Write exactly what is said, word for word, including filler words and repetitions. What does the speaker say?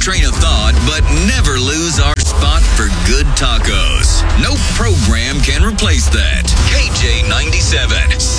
train of thought, but never lose our spot for good tacos. No program can replace that. K J ninety-seven,